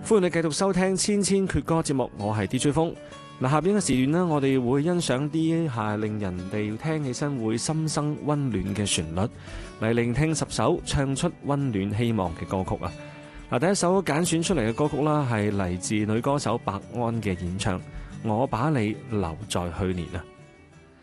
歡迎你繼續收聽千千闕歌節目，我係 DJ 風。下邊嘅時段我哋會欣賞啲令人哋聽起身會心生溫暖嘅旋律，嚟聆聽10首唱出溫暖希望嘅歌曲啊！第一首揀選出嚟嘅歌曲啦，係嚟自女歌手白安嘅演唱《我把你留在去年》啊！